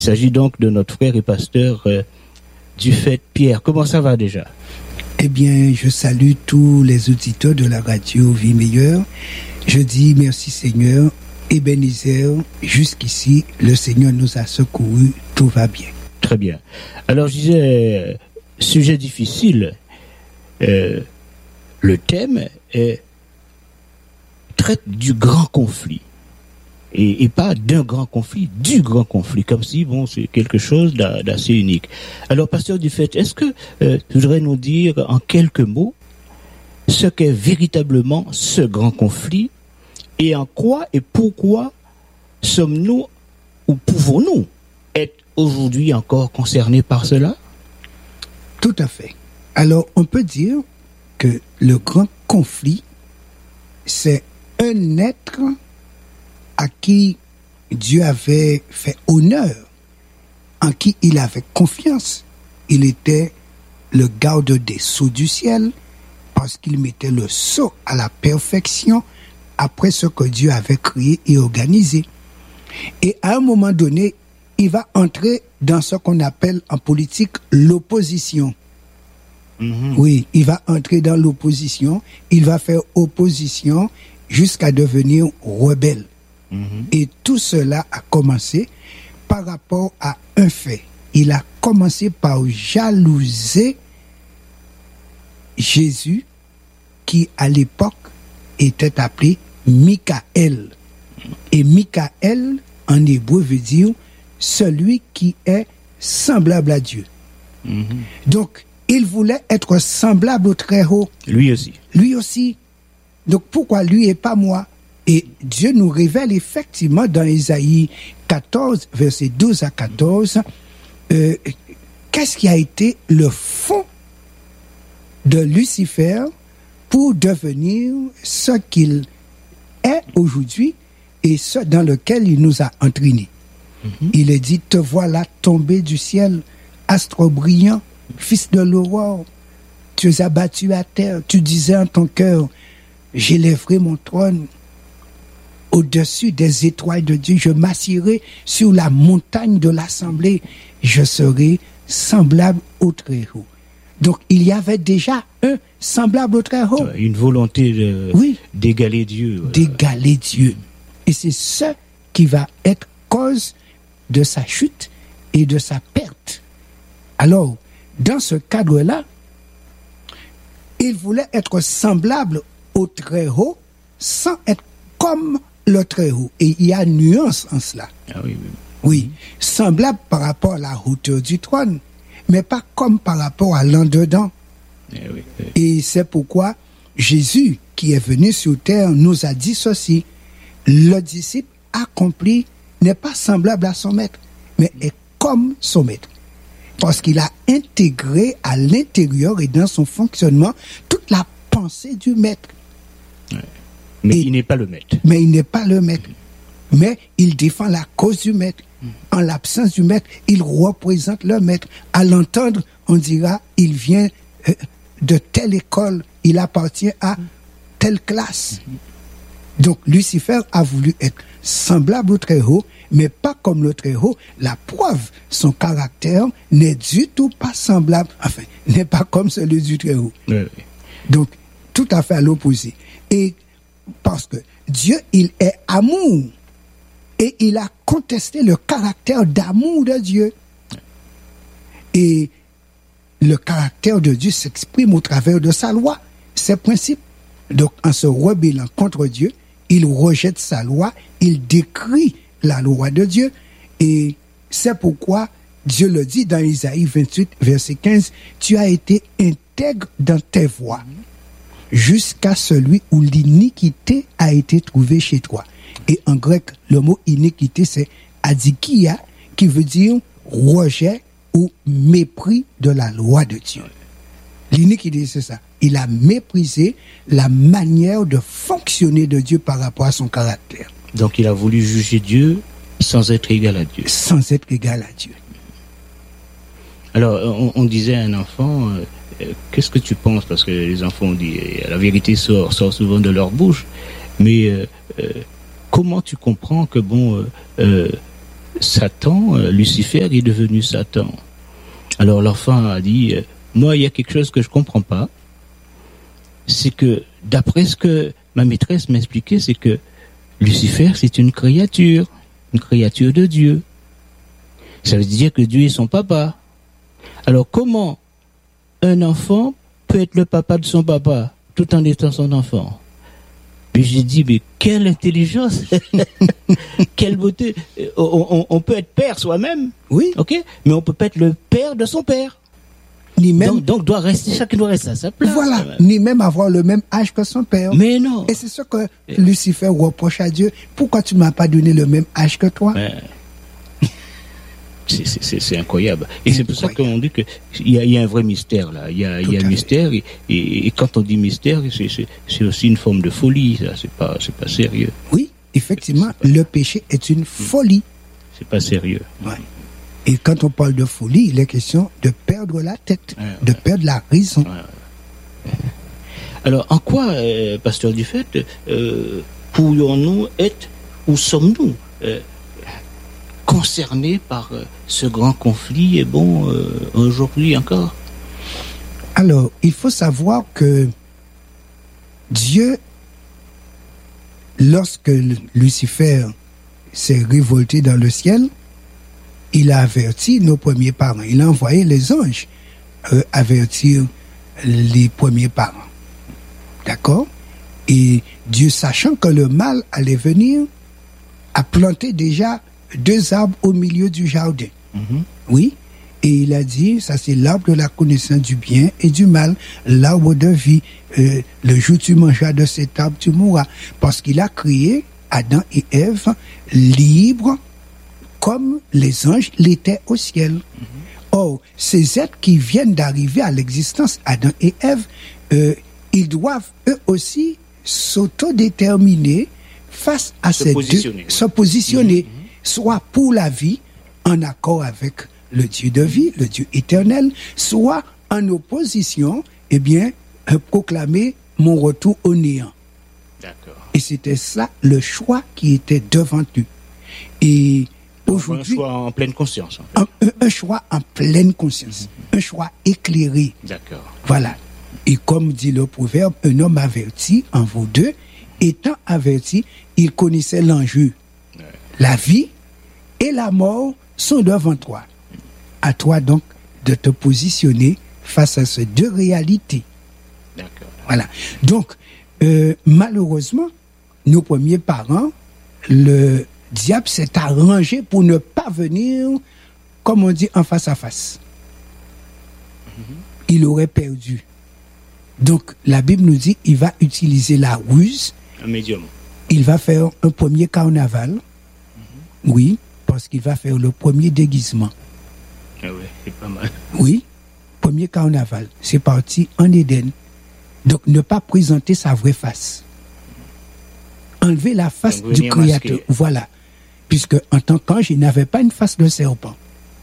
Il s'agit donc de notre frère et pasteur Dufait Pierre. Comment ça va déjà? Eh bien, je salue tous les auditeurs de la radio Vie Meilleure. Je dis merci Seigneur, Ebenezer, jusqu'ici, le Seigneur nous a secourus, tout va bien. Très bien. Alors, je disais, sujet difficile, le thème traite du grand conflit. Et pas d'un grand conflit, du grand conflit, comme si, bon, c'est quelque chose d'assez unique. Alors, pasteur Dufait, est-ce que tu voudrais nous dire en quelques mots ce qu'est véritablement ce grand conflit et en quoi et pourquoi sommes-nous ou pouvons-nous être aujourd'hui encore concernés par cela? Tout à fait. Alors, on peut dire que le grand conflit, c'est un être à qui Dieu avait fait honneur, en qui il avait confiance. Il était le garde des sceaux du ciel, parce qu'il mettait le sceau à la perfection après ce que Dieu avait créé et organisé. Et à un moment donné, il va entrer dans ce qu'on appelle en politique l'opposition. Oui, il va entrer dans l'opposition, il va faire opposition jusqu'à devenir rebelle. Et tout cela a commencé par rapport à un fait. Il a commencé par jalouser Jésus, qui à l'époque était appelé Michaël. Et Michaël, en hébreu, veut dire celui qui est semblable à Dieu. Donc, il voulait être semblable au Très-Haut. Lui aussi. Lui aussi. Donc, pourquoi lui et pas moi? Et Dieu nous révèle effectivement dans Ésaïe 14, versets 12 à 14, qu'est-ce qui a été le fond de Lucifer pour devenir ce qu'il est aujourd'hui et ce dans lequel il nous a entraînés. Il est dit, te voilà tombé du ciel, astre brillant, fils de l'aurore, tu es abattu à terre, tu disais en ton cœur, j'élèverai mon trône au-dessus des étoiles de Dieu, je m'assirai sur la montagne de l'assemblée, je serai semblable au Très-Haut. Donc, il y avait déjà un semblable au Très-Haut. Une volonté d'égaler Dieu. Voilà. D'égaler Dieu. Et c'est ce qui va être cause de sa chute et de sa perte. Alors, dans ce cadre-là, il voulait être semblable au Très-Haut sans être comme le Très-Haut. Et il y a nuance en cela. Oui, semblable par rapport à la hauteur du trône, mais pas comme par rapport à l'en-dedans. Et c'est pourquoi Jésus, qui est venu sur terre, nous a dit ceci. Le disciple accompli n'est pas semblable à son maître, mais est comme son maître. Parce qu'il a intégré à l'intérieur et dans son fonctionnement toute la pensée du maître. Mais il n'est pas le maître. Mais il n'est pas le maître. Mais il défend la cause du maître. En l'absence du maître, il représente le maître. À l'entendre, on dira, il vient de telle école, il appartient à telle classe. Donc Lucifer a voulu être semblable au Très-Haut, mais pas comme le Très-Haut. La preuve, son caractère n'est du tout pas semblable, enfin, n'est pas comme celui du Très-Haut. Donc, tout à fait à l'opposé. Et parce que Dieu, il est amour. Et il a contesté le caractère d'amour de Dieu. Et le caractère de Dieu s'exprime au travers de sa loi, ses principes. Donc, en se rebellant contre Dieu, il rejette sa loi, il décrit la loi de Dieu. Et c'est pourquoi Dieu le dit dans Isaïe 28, verset 15, « Tu as été intègre dans tes voies, jusqu'à celui où l'iniquité a été trouvée chez toi. » Et en grec, le mot iniquité, c'est adikia, qui veut dire rejet ou mépris de la loi de Dieu. L'iniquité, c'est ça. Il a méprisé la manière de fonctionner de Dieu par rapport à son caractère. Donc il a voulu juger Dieu sans être égal à Dieu. Sans être égal à Dieu. Alors, on disait à un enfant, qu'est-ce que tu penses? Parce que les enfants ont dit, la vérité sort souvent de leur bouche. Mais comment tu comprends que, bon, Satan, Lucifer est devenu Satan. Alors l'enfant a dit, moi il y a quelque chose que je comprends pas, c'est que d'après ce que ma maîtresse m'expliquait, c'est que Lucifer c'est une créature de Dieu. Ça veut dire que Dieu est son papa. Alors comment un enfant peut être le papa de son papa tout en étant son enfant? Puis j'ai dit, mais quelle intelligence, quelle beauté. On peut être père soi-même, Oui. ok, mais on peut pas être le père de son père. Ni même, Donc chacun doit rester à sa place. voilà, ni même avoir le même âge que son père. Mais non. Et c'est ce que Lucifer reproche à Dieu. Pourquoi tu m'as pas donné le même âge que toi? C'est incroyable. Et c'est pour ça qu'on dit qu'il y a un vrai mystère là. Il y a un mystère et quand on dit mystère, c'est aussi une forme de folie. Ça, c'est pas sérieux. Oui, effectivement, le péché est une folie. C'est pas sérieux. Ouais. Et quand on parle de folie, il est question de perdre la tête, de perdre la raison. Alors, en quoi, pasteur Dufait, pourrions-nous être, ou sommes-nous concernés par ce grand conflit, et aujourd'hui encore? Alors, il faut savoir que Dieu, lorsque Lucifer s'est révolté dans le ciel, il a averti nos premiers parents. Il a envoyé les anges avertir les premiers parents. D'accord? Et Dieu, sachant que le mal allait venir, a planté déjà 2 arbres au milieu du jardin. Oui. Et il a dit, ça c'est l'arbre de la connaissance du bien et du mal, l'arbre de vie. Le jour où tu mangeras de cet arbre, tu mourras. Parce qu'il a créé Adam et Ève libres comme les anges l'étaient au ciel. Or, ces êtres qui viennent d'arriver à l'existence, Adam et Ève, ils doivent eux aussi s'autodéterminer face à ces deux, se positionner, soit pour la vie, en accord avec le Dieu de vie, le Dieu éternel, soit en opposition, proclamer mon retour au néant. D'accord. Et c'était ça le choix qui était devant eux. Et aujourd'hui, un choix en pleine conscience. En fait. Un choix en pleine conscience, un choix éclairé. D'accord. Voilà. Et comme dit le proverbe, un homme averti en vaut 2. Étant averti, il connaissait l'enjeu. Ouais. La vie et la mort sont devant toi. À toi donc de te positionner face à ces 2 réalités. D'accord. Voilà. Donc, malheureusement, nos premiers parents, le diable s'est arrangé pour ne pas venir, comme on dit, en face à face. Il aurait perdu. Donc, la Bible nous dit il va utiliser la ruse. Un médium. Il va faire un premier carnaval. Oui, parce qu'il va faire le premier déguisement. Ah oui, c'est pas mal. Oui, premier carnaval. C'est parti en Éden. Donc, ne pas présenter sa vraie face. Enlever la face du Créateur. Masqué. Voilà. Puisque, en tant qu'ange, il n'avait pas une face de serpent.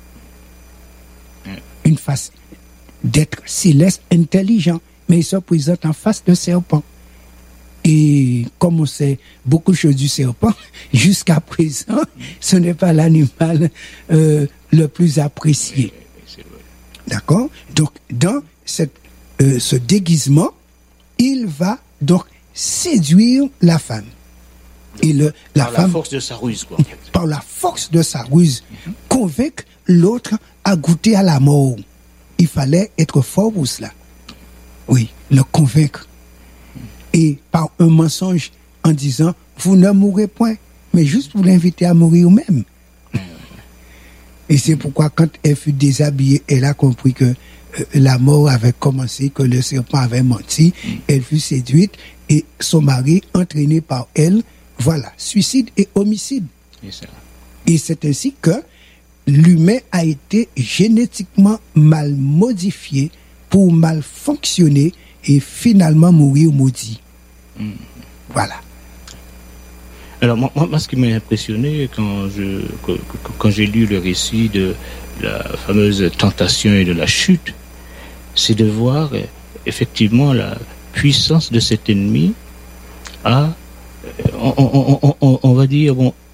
Une face d'être céleste, intelligent. Mais il se présente en face de serpent. Et comme on sait beaucoup de choses du serpent, jusqu'à présent, ce n'est pas l'animal le plus apprécié. D'accord? Donc, dans ce déguisement, il va donc séduire la femme. Et par la force de sa ruse, quoi. Par la force de sa ruse, convaincre l'autre à goûter à la mort. Il fallait être fort pour cela. Oui, le convaincre. Et par un mensonge en disant, vous ne mourrez point, mais juste pour l'inviter à mourir même. Et c'est pourquoi quand elle fut déshabillée, elle a compris que la mort avait commencé, que le serpent avait menti, elle fut séduite et son mari, entraîné par elle, voilà, suicide et homicide. Et c'est ainsi que l'humain a été génétiquement mal modifié pour mal fonctionner et finalement mourir maudit. Voilà. Alors moi, ce qui m'a impressionné quand j'ai lu le récit de la fameuse tentation et de la chute, c'est de voir effectivement la puissance de cet ennemi à, on va dire,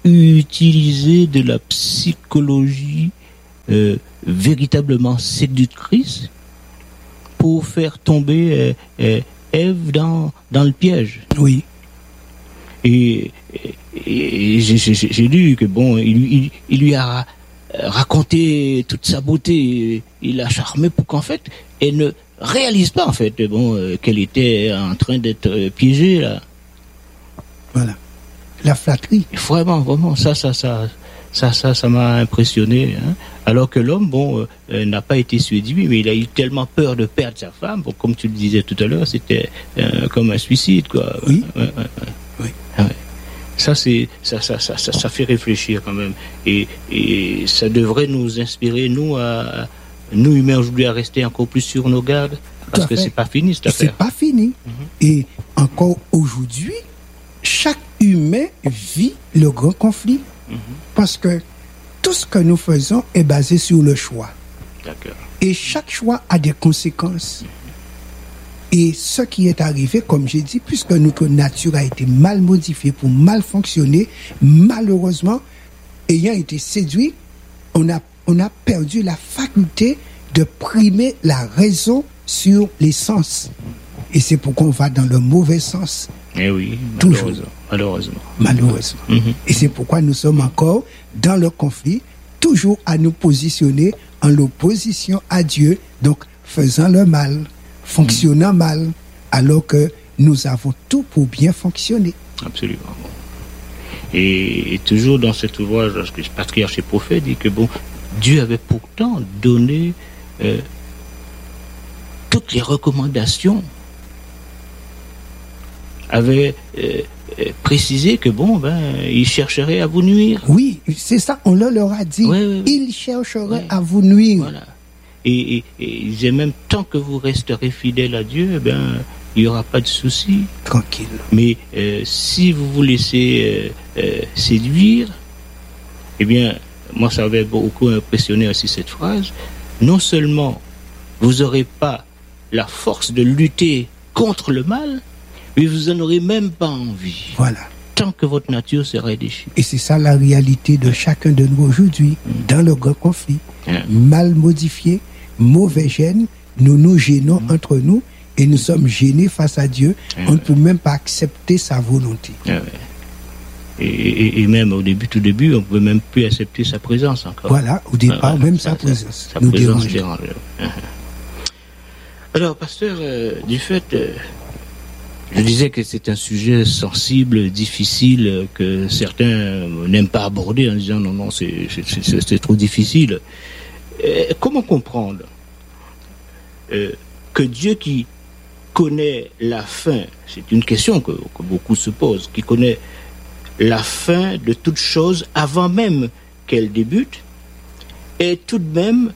utiliser de la psychologie véritablement séductrice pour faire tomber Ève dans le piège. Oui. Et j'ai lu que bon, il lui a raconté toute sa beauté, il l'a charmé pour qu'en fait, elle ne réalise pas en fait, qu'elle était en train d'être piégée là. Voilà. La flatterie. Vraiment, ça m'a impressionné. Hein. Alors que l'homme, n'a pas été séduit, mais il a eu tellement peur de perdre sa femme. Bon, comme tu le disais tout à l'heure, c'était comme un suicide, quoi. Oui. Ouais. Oui. Ouais. Ça fait réfléchir quand même. Et ça devrait nous inspirer, nous humains aujourd'hui, à rester encore plus sur nos gardes. Parce que c'est pas fini, cette affaire. C'est pas fini. Et encore aujourd'hui, chaque humain vit le grand conflit. Parce que tout ce que nous faisons est basé sur le choix. D'accord. Et chaque choix a des conséquences. Et ce qui est arrivé, comme j'ai dit, puisque notre nature a été mal modifiée pour mal fonctionner, malheureusement, ayant été séduit, on a perdu la faculté de primer la raison sur les sens. Et c'est pourquoi on va dans le mauvais sens. Eh oui, malheureusement. Et c'est pourquoi nous sommes encore dans le conflit, toujours à nous positionner en l'opposition à Dieu, donc faisant le mal, fonctionnant mal, alors que nous avons tout pour bien fonctionner. Absolument. Et toujours dans cet ouvrage, le patriarche et prophète dit que Dieu avait pourtant donné toutes les recommandations, avait précisé que il chercherait à vous nuire. Oui, c'est ça, on leur a dit. Oui. Il chercherait à vous nuire. Voilà. Et il disait même, tant que vous resterez fidèle à Dieu, il n'y aura pas de souci. Tranquille. Mais si vous vous laissez séduire, moi ça avait beaucoup impressionné aussi cette phrase, non seulement vous n'aurez pas la force de lutter contre le mal, mais vous n'en aurez même pas envie. Voilà. Tant que votre nature sera déchue. Et c'est ça la réalité de chacun de nous aujourd'hui, dans le grand conflit. Mal modifié, mauvais gène, nous nous gênons entre nous et nous sommes gênés face à Dieu. On ne peut même pas accepter sa volonté. Et même tout début, on ne pouvait même plus accepter sa présence encore. Voilà, au départ, même sa présence nous dérange. Alors, pasteur, du fait... je disais que c'est un sujet sensible, difficile, que certains n'aiment pas aborder en disant non, c'est trop difficile. Comment comprendre que Dieu qui connaît la fin, c'est une question que beaucoup se posent, qui connaît la fin de toute chose avant même qu'elle débute, ait tout de même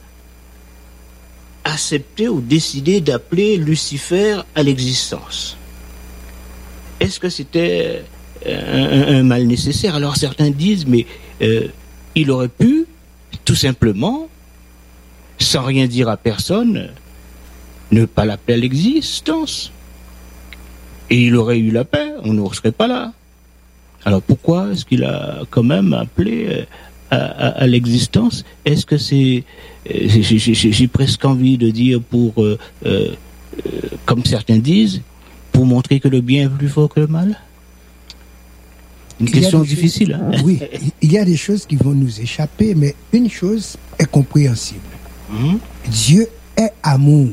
accepté ou décidé d'appeler Lucifer à l'existence? Est-ce que c'était un mal nécessaire? Alors certains disent, mais il aurait pu, tout simplement, sans rien dire à personne, ne pas l'appeler à l'existence. Et il aurait eu la paix, on ne serait pas là. Alors pourquoi est-ce qu'il a quand même appelé à l'existence? Est-ce que c'est... j'ai presque envie de dire comme certains disent, pour montrer que le bien est plus fort que le mal? Une question difficile. Hein? Oui, il y a des choses qui vont nous échapper, mais une chose est compréhensible. Dieu est amour.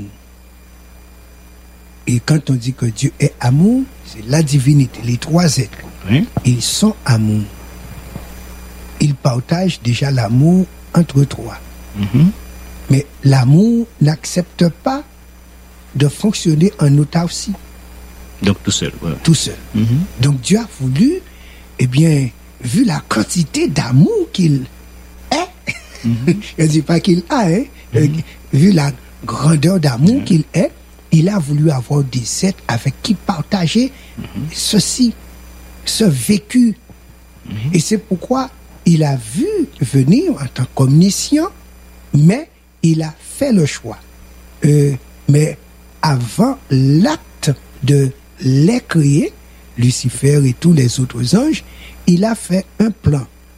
Et quand on dit que Dieu est amour, c'est la divinité, les trois êtres. Ils sont amour. Ils partagent déjà l'amour entre trois. Mais l'amour n'accepte pas de fonctionner en autarcie. Donc tout seul. Ouais. Tout seul. Donc Dieu a voulu, vu la quantité d'amour qu'il est, je ne dis pas qu'il a, vu la grandeur d'amour qu'il est, il a voulu avoir des êtres avec qui partager ceci, ce vécu. Et c'est pourquoi il a vu venir en tant qu'omniscient, mais il a fait le choix. Mais avant l'acte de les créer, Lucifer et tous les autres anges, il a fait un plan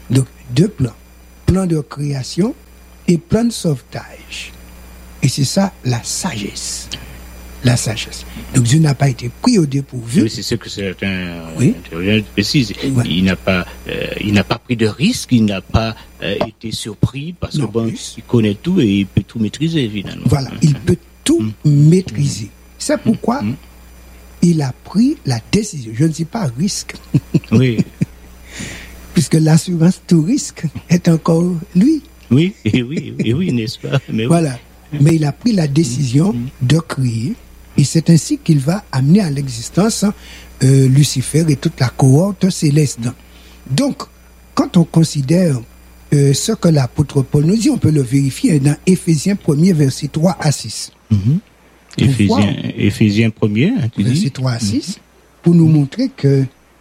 Donc, deux plans. Plan de création et plan de sauvetage. Et c'est ça, la sagesse. La sagesse. Donc, Dieu n'a pas été pris au dépourvu. Oui, c'est ce que certains Oui. précisent. Ouais. Il n'a pas pris de risque, il n'a pas été surpris parce Non, que bon, plus. il connaît tout et il peut tout maîtriser finalement. Voilà, il peut tout maîtriser. C'est pourquoi il a pris la décision. Je ne dis pas risque, Oui, puisque l'assurance tout risque est encore lui. oui, n'est-ce pas? Mais oui. Voilà. Mais il a pris la décision de créer, et c'est ainsi qu'il va amener à l'existence Lucifer et toute la cohorte céleste. Donc, quand on considère ce que l'apôtre Paul nous dit, on peut le vérifier dans Éphésiens 1er, versets 3 à 6. Éphésiens 1er, hein, tu Versets dis? 3 à 6, pour nous montrer que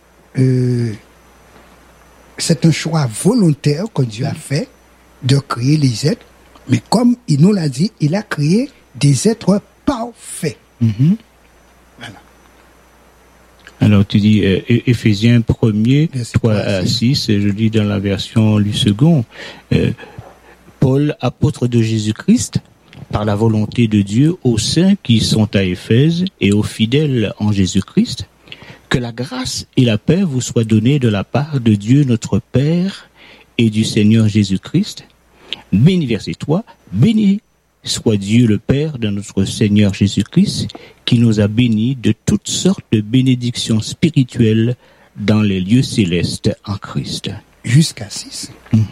c'est un choix volontaire que Dieu a fait de créer les êtres, mais comme il nous l'a dit, il a créé des êtres parfaits. Voilà. Alors tu dis Éphésiens 1er, Verset 3 à 6, je lis dans la version lu second. Paul, apôtre de Jésus-Christ, par la volonté de Dieu, aux saints qui sont à Éphèse et aux fidèles en Jésus-Christ, que la grâce et la paix vous soient données de la part de Dieu notre Père et du Seigneur Jésus-Christ. Béni, verset 3, béni soit Dieu le Père de notre Seigneur Jésus-Christ, qui nous a bénis de toutes sortes de bénédictions spirituelles dans les lieux célestes en Christ. Jusqu'à 6.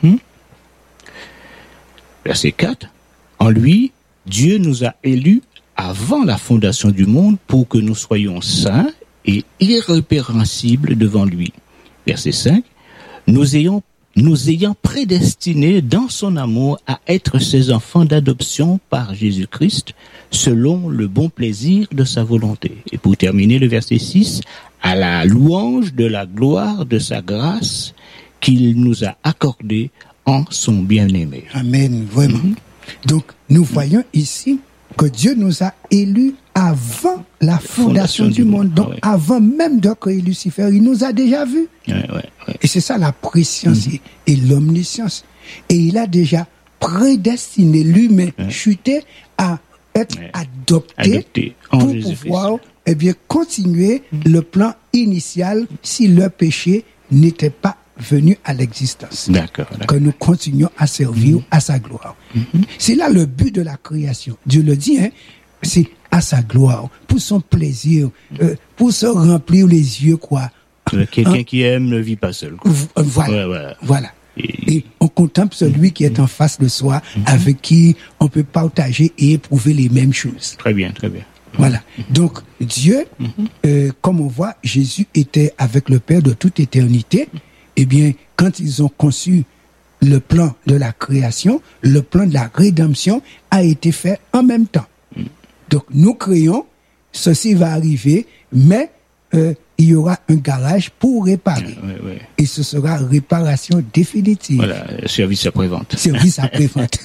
Verset 4, en lui, Dieu nous a élus avant la fondation du monde pour que nous soyons saints et irrépréhensibles devant lui. Verset 5, nous ayant prédestinés dans son amour à être ses enfants d'adoption par Jésus-Christ, selon le bon plaisir de sa volonté. Et pour terminer, le verset 6, à la louange de la gloire de sa grâce qu'il nous a accordée en son bien-aimé. Amen, vraiment. Donc, nous voyons ici que Dieu nous a élus avant la fondation du monde. Donc, avant même de créer Lucifer, il nous a déjà vus. Ouais. Et c'est ça la préscience et l'omniscience. Et il a déjà prédestiné l'humain chuté à être adopté en pour Jésus-Christ. pouvoir continuer le plan initial si le péché n'était pas venu à l'existence. D'accord. Que nous continuions à servir à sa gloire. C'est là le but de la création. Dieu le dit, c'est à sa gloire, pour son plaisir, pour se remplir les yeux, quoi. Quelqu'un qui aime ne vit pas seul. Voilà. Et on contemple celui qui est en face de soi, avec qui on peut partager et éprouver les mêmes choses. Très bien. Voilà. Donc, Dieu, comme on voit, Jésus était avec le Père de toute éternité. Eh bien, quand ils ont conçu le plan de la création, le plan de la rédemption a été fait en même temps. Donc, nous créons, ceci va arriver, mais il y aura un garage pour réparer. Et ce sera réparation définitive. Voilà, service après-vente. Service après-vente.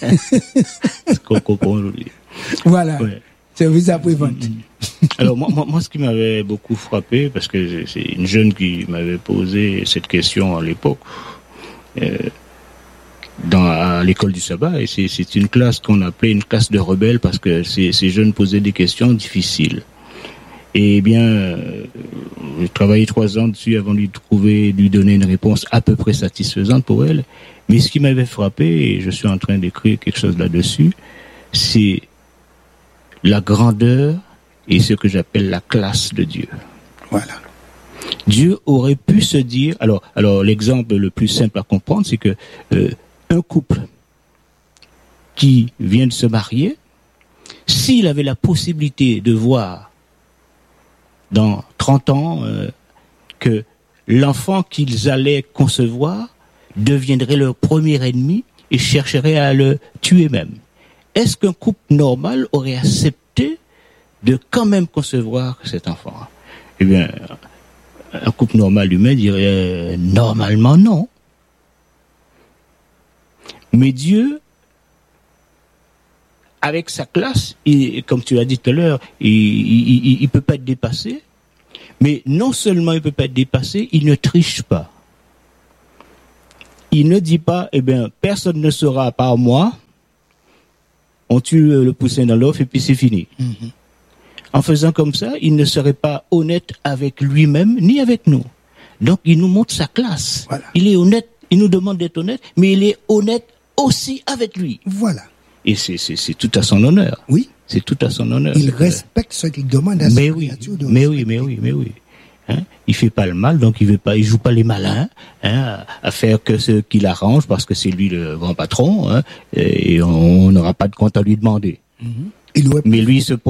Voilà. Ouais. Service après-vente. Alors, moi, ce qui m'avait beaucoup frappé, parce que c'est une jeune qui m'avait posé cette question à l'époque, à l'école du sabbat, et c'est une classe qu'on appelait une classe de rebelles, parce que ces jeunes posaient des questions difficiles. Et bien, j'ai travaillé 3 ans dessus avant de lui donner une réponse à peu près satisfaisante pour elle. Mais ce qui m'avait frappé, et je suis en train d'écrire quelque chose là-dessus, c'est la grandeur et ce que j'appelle la classe de Dieu. Voilà. Dieu aurait pu se dire, alors l'exemple le plus simple à comprendre, c'est que un couple qui vient de se marier, s'il avait la possibilité de voir dans 30 ans que l'enfant qu'ils allaient concevoir deviendrait leur premier ennemi et chercherait à le tuer même. Est-ce qu'un couple normal aurait accepté de quand même concevoir cet enfant? Eh bien, un couple normal humain dirait normalement non. Mais Dieu, avec sa classe, comme tu l'as dit tout à l'heure, il peut pas être dépassé. Mais non seulement il peut pas être dépassé, il ne triche pas. il ne dit pas, eh bien, personne ne saura à part moi. On tue le poussin dans l'œuf et puis c'est fini. En faisant comme ça, il ne serait pas honnête avec lui-même ni avec nous. Donc, il nous montre sa classe. Voilà. Il est honnête, il nous demande d'être honnête, mais il est honnête aussi avec lui. Voilà. Et c'est tout à son honneur. Oui. C'est tout à son honneur. Il respecte ce qu'il demande à ses créatures de respecter. Mais oui. Hein? Il fait pas le mal, donc il joue pas les malins, hein, à faire que ce qu'il arrange parce que c'est lui le grand patron, hein, et on n'aura pas de compte à lui demander. Mais lui, il se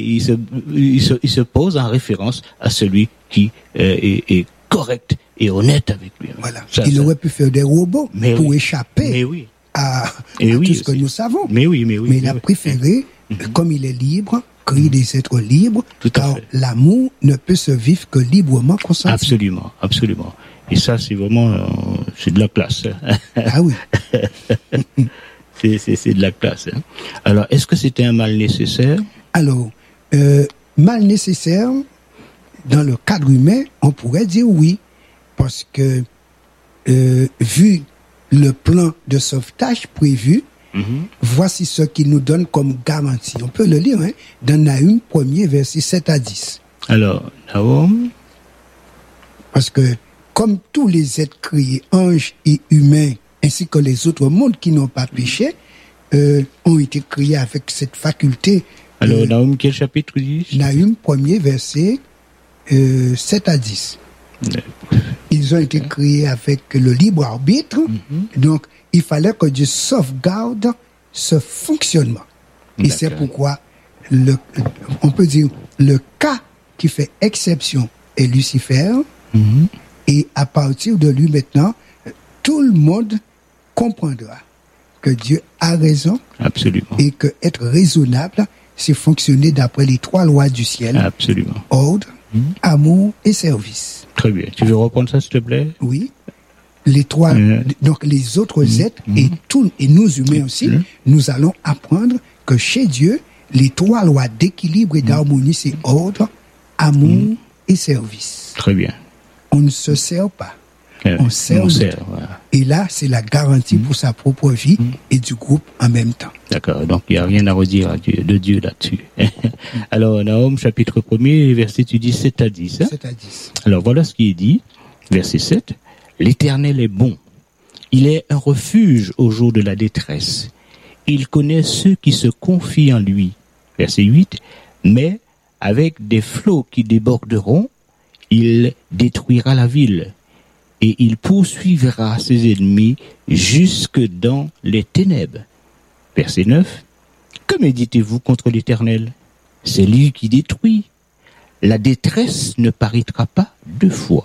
pose en référence à celui qui est correct et honnête avec lui. Voilà. Il aurait pu faire des robots pour échapper à tout ce que nous savons. Mais il a préféré, comme il est libre, créer des êtres libres, car l'amour ne peut se vivre que librement consenti. Absolument. Et ça, c'est vraiment, c'est de la classe. Ah oui. C'est de la classe. Hein. Alors, est-ce que c'était un mal nécessaire? Alors, mal nécessaire, dans le cadre humain, on pourrait dire oui, parce que vu le plan de sauvetage prévu, voici ce qu'il nous donne comme garantie. On peut le lire dans Nahum 1er, versets 7 à 10. Alors, Nahum. Parce que, comme tous les êtres créés, anges et humains, ainsi que les autres mondes qui n'ont pas péché, ont été créés avec cette faculté. Alors, Nahum, quel chapitre dis? Nahum 1er, verset 7 à 10. Ils ont été créés avec le libre arbitre, donc il fallait que Dieu sauvegarde ce fonctionnement. Et c'est pourquoi, on peut dire, le cas qui fait exception est Lucifer, et à partir de lui maintenant, tout le monde comprendra que Dieu a raison. Absolument. Et que être raisonnable, c'est fonctionner d'après les 3 lois du ciel. Absolument. Ordre, amour et service. Très bien. Tu veux reprendre ça, s'il te plaît? Oui. Les 3, donc les autres êtres et nous humains aussi, nous allons apprendre que chez Dieu, les 3 lois d'équilibre et d'harmonie, c'est ordre, amour et service. Très bien. On ne se sert pas. On sert. Voilà. Et là, c'est la garantie pour sa propre vie et du groupe en même temps. D'accord. Donc, il n'y a rien à redire de Dieu là-dessus. Alors, Nahum, chapitre 1er, verset, tu dis 7 à 10. Hein? 7 à 10. Alors, voilà ce qui est dit. Verset 7. L'Éternel est bon. Il est un refuge au jour de la détresse. Il connaît ceux qui se confient en lui. Verset 8. Mais, avec des flots qui déborderont, il détruira la ville. Et il poursuivra ses ennemis jusque dans les ténèbres. Verset 9. Que méditez-vous contre l'Éternel? C'est lui qui détruit. La détresse ne paraîtra pas 2 fois.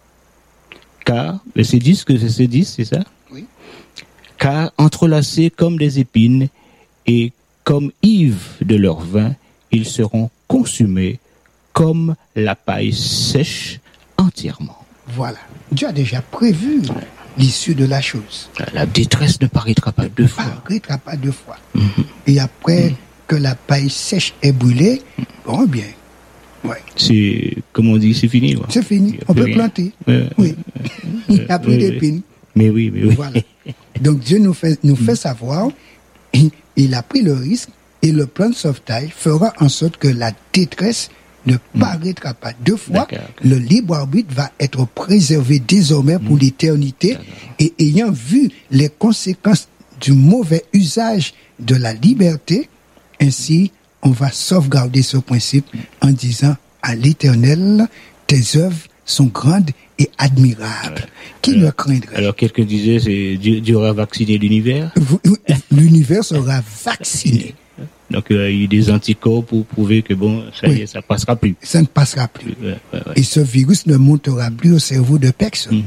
Car, verset 10, c'est ça? Oui. Car entrelacés comme des épines et comme ivres de leur vin, ils seront consumés comme la paille sèche entièrement. Voilà. Dieu a déjà prévu l'issue de la chose. La détresse ne paraîtra pas 2 fois. Paraîtra pas 2 fois. Et après que la paille sèche est brûlée, bon, bien. Ouais. C'est, comme on dit, c'est fini. Ouais. C'est fini. On peut planter. Oui. Il n'y a plus d'épines. Mais oui. Voilà. Donc Dieu nous fait savoir, il a pris le risque et le plan de sauvetage fera en sorte que la détresse ne paraîtra pas 2 fois. D'accord. Le libre arbitre va être préservé désormais pour l'éternité. Et ayant vu les conséquences du mauvais usage de la liberté, ainsi on va sauvegarder ce principe en disant à l'Éternel, tes œuvres sont grandes et admirables. Qui le craindrait? Alors quelqu'un disait, c'est Dieu aura vacciné l'univers. L'univers sera vacciné. Donc il y a eu des anticorps pour prouver que bon, ça y est, ça passera plus. Ça ne passera plus. Et ce virus ne montera plus au cerveau de personne.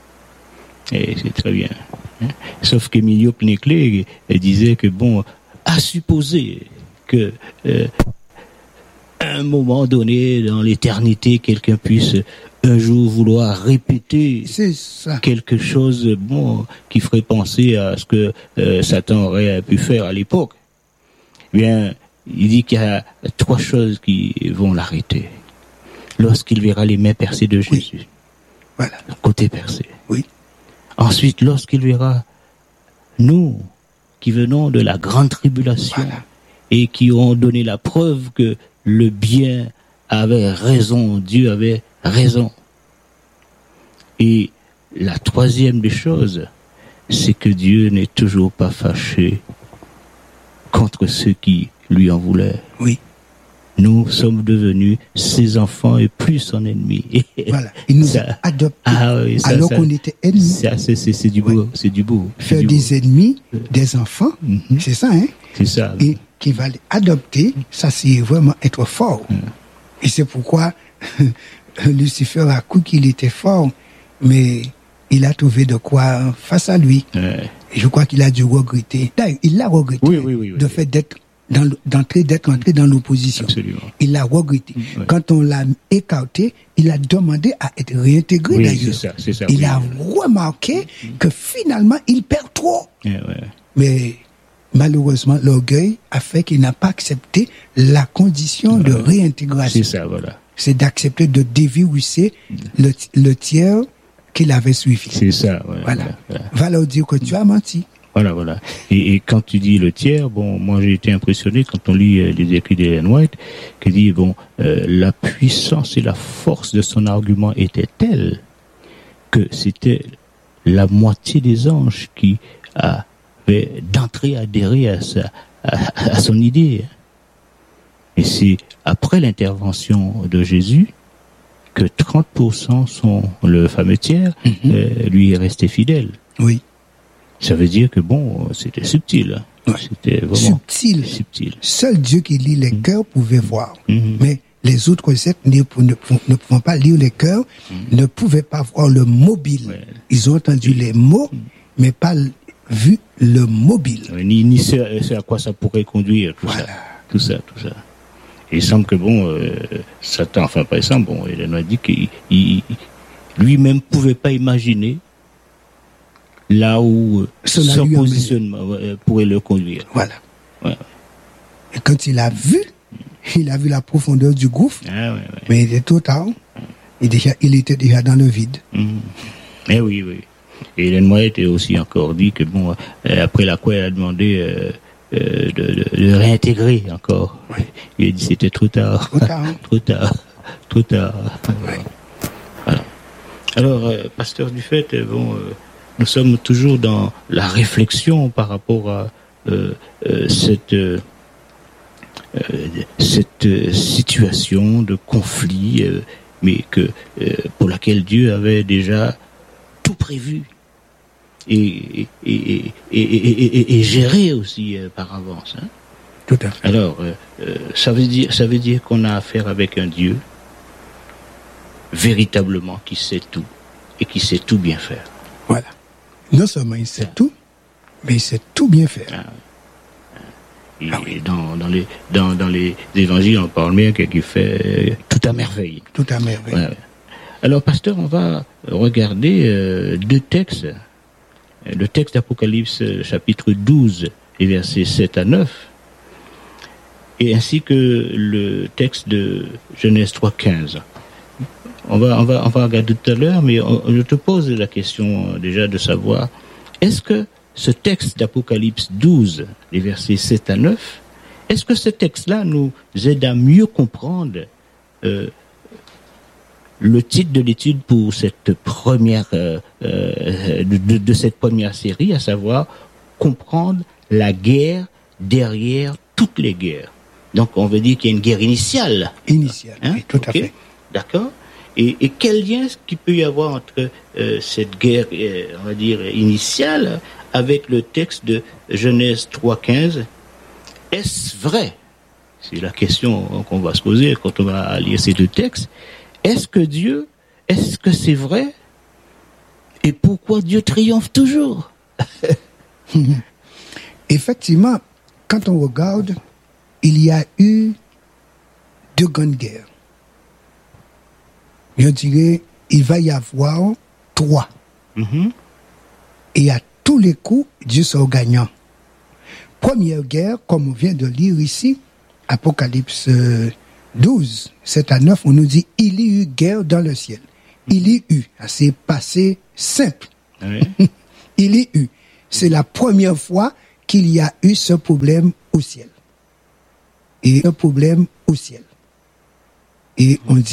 Et c'est très bien. Sauf qu'Emilio Pineclé disait que bon, à supposer que à un moment donné, dans l'éternité, quelqu'un puisse un jour vouloir répéter quelque chose bon qui ferait penser à ce que Satan aurait pu faire à l'époque. Bien, il dit qu'il y a 3 choses qui vont l'arrêter. Lorsqu'il verra les mains percées de Jésus. Voilà. Côté percé. Oui. Ensuite, lorsqu'il verra nous qui venons de la grande tribulation et qui ont donné la preuve que le bien avait raison, Dieu avait raison. Et la troisième des choses, c'est que Dieu n'est toujours pas fâché contre ceux qui lui en voulaient. Oui. Nous sommes devenus ses enfants et plus son ennemi. Voilà. Il nous a adoptés alors qu'on était ennemis. C'est du beau. C'est du beau. Faire des ennemis, des enfants, c'est ça, hein? C'est ça. Et qui va les adopter, ça c'est vraiment être fort. Et c'est pourquoi Lucifer a cru qu'il était fort, mais il a trouvé de quoi face à lui. Et je crois qu'il a dû regretter. D'ailleurs, il l'a regretté de fait d'être entré dans l'opposition. Absolument. Il l'a regretté. Quand on l'a écarté, il a demandé à être réintégré d'ailleurs. C'est ça, il a remarqué que finalement, il perd trop. Mais malheureusement, l'orgueil a fait qu'il n'a pas accepté la condition de réintégration. C'est ça, voilà. C'est d'accepter de déviruser le tiers qu'il avait suivi. C'est ça, voilà. Va leur dire que tu as menti. Voilà. Et quand tu dis le tiers, bon, moi j'ai été impressionné quand on lit les écrits d'Ellen White, qui dit, la puissance et la force de son argument étaient telles que c'était la moitié des anges qui avaient d'entrée adhéré à son idée. Et c'est après l'intervention de Jésus que 30% sont le fameux tiers, lui est resté fidèle. Oui. Ça veut dire que c'était subtil. C'était vraiment subtil. Seul Dieu qui lit les cœurs pouvait voir. Mais les autres recettes ne pouvant pas lire les cœurs, ne pouvaient pas voir le mobile. Ils ont entendu les mots, mais pas vu le mobile. Ni ce à quoi ça pourrait conduire, tout ça. Et il semble que Satan, enfin pas il semble, il a dit qu'il lui-même pouvait pas imaginer là où son positionnement pourrait le conduire. Voilà. Et quand il a vu la profondeur du gouffre, mais il était trop tard. Il était déjà dans le vide. Eh oui. Et Ellen White a aussi encore dit que après la quoi elle a demandé de réintégrer encore. Il a dit c'était trop tard. Trop tard. Voilà. Alors, pasteur Dufait, nous sommes toujours dans la réflexion par rapport à cette situation de conflit, mais pour laquelle Dieu avait déjà tout prévu et géré aussi par avance. Hein. Tout à fait. Alors, ça veut dire qu'on a affaire avec un Dieu véritablement qui sait tout et qui sait tout bien faire. Voilà. Non seulement il sait tout, mais il sait tout bien faire. Et dans les évangiles, on parle bien qu'il fait tout à merveille. Tout à merveille. Ouais. Alors, pasteur, on va regarder deux textes. Le texte d'Apocalypse, chapitre 12, et versets 7 à 9, et ainsi que le texte de Genèse 3:15. On va regarder tout à l'heure, mais je te pose la question déjà de savoir, est-ce que ce texte d'Apocalypse 12, les versets 7 à 9, est-ce que ce texte-là nous aide à mieux comprendre le titre de l'étude pour cette première de cette première série, à savoir comprendre la guerre derrière toutes les guerres. Donc on veut dire qu'il y a une guerre initiale. Hein? Oui, tout à fait. D'accord. Et quel lien est-ce qu'il peut y avoir entre cette guerre, on va dire, initiale avec le texte de Genèse 3:15? Est-ce vrai? C'est la question qu'on va se poser quand on va lire ces deux textes. Est-ce que c'est vrai? Et pourquoi Dieu triomphe toujours? Effectivement, quand on regarde, il y a eu deux grandes guerres. Je dirais, il va y avoir 3. Et à tous les coups, Dieu sera gagnant. Première guerre, comme on vient de lire ici, Apocalypse 12, 7 à 9, on nous dit, il y eut guerre dans le ciel. Il y eut, c'est passé simple. Oui. Il y eut. C'est la première fois qu'il y a eu ce problème au ciel. Et un problème au ciel. Et on dit